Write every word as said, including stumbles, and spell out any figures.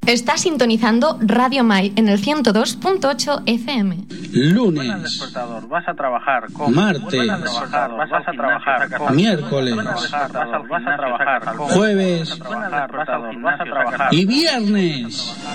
Está sintonizando Radio Mai en el ciento dos punto ocho F M. Lunes, vas a trabajar con martes, vas a trabajar con miércoles, vas a trabajar con jueves vas a trabajar y viernes.